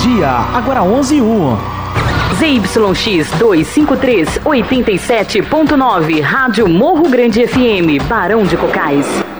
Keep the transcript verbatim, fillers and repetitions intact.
meio-dia, agora onze e um. Z Y X duzentos e cinquenta e três, oitenta e sete ponto nove, Rádio Morro Grande F M, Barão de Cocais.